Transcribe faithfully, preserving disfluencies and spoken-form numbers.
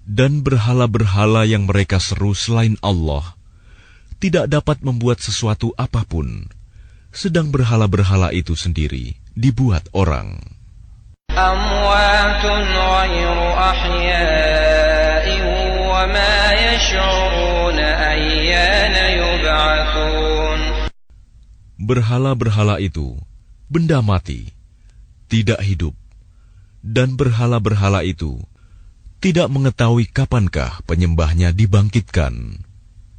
Dan berhala-berhala yang mereka seru selain Allah tidak dapat membuat sesuatu apapun, sedang berhala-berhala itu sendiri dibuat orang. Amwatun ghairu ahya'in wa ma yash'uruna ayyana yub'atsun. Berhala-berhala itu benda mati, tidak hidup, dan berhala-berhala itu tidak mengetahui kapankah penyembahnya dibangkitkan.